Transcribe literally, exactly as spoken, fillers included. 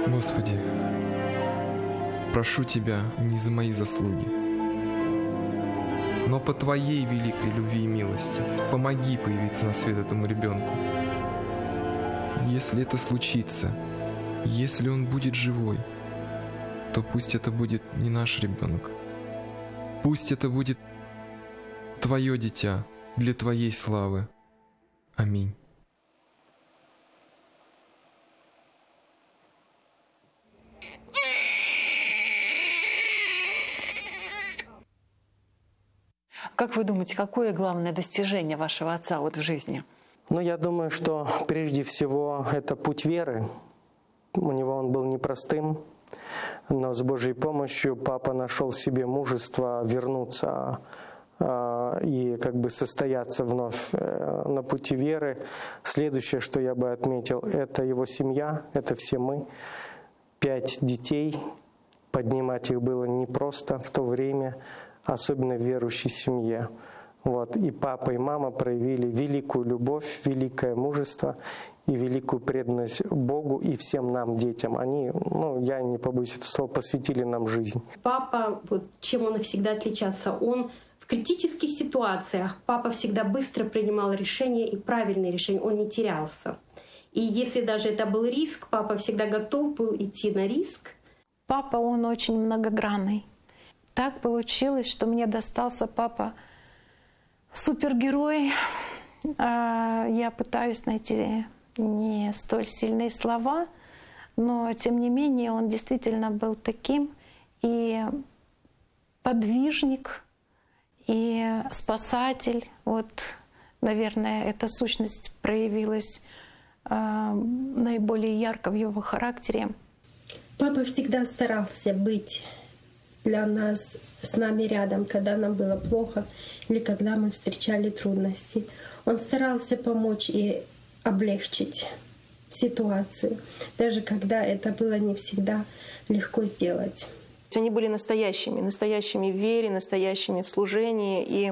Господи, прошу Тебя не за мои заслуги, но по Твоей великой любви и милости помоги появиться на свет этому ребенку. Если это случится, если он будет живой, то пусть это будет не наш ребенок. Пусть это будет Твое дитя для Твоей славы. Аминь. Как вы думаете, какое главное достижение вашего отца вот в жизни? Ну, я думаю, что прежде всего это путь веры. У него он был непростым, но с Божьей помощью папа нашел в себе мужество вернуться э, и как бы состояться вновь э, на пути веры. Следующее, что я бы отметил, это его семья, это все мы. Пять детей, поднимать их было непросто в то время, особенно в верующей семье. Вот. И папа, и мама проявили великую любовь, великое мужество и великую преданность Богу и всем нам, детям. Они, ну, я не побоюсь этого слова, посвятили нам жизнь. Папа, вот чем он всегда отличался, он в критических ситуациях, папа всегда быстро принимал решения и правильные решения, он не терялся. И если даже это был риск, папа всегда готов был идти на риск. Папа, он очень многогранный. Так получилось, что мне достался папа супергерой. Я пытаюсь найти не столь сильные слова, но тем не менее он действительно был таким и подвижник, и спасатель. Вот, наверное, эта сущность проявилась наиболее ярко в его характере. Папа всегда старался быть для нас, с нами рядом, когда нам было плохо или когда мы встречали трудности. Он старался помочь и облегчить ситуацию, даже когда это было не всегда легко сделать. Они были настоящими, настоящими в вере, настоящими в служении. И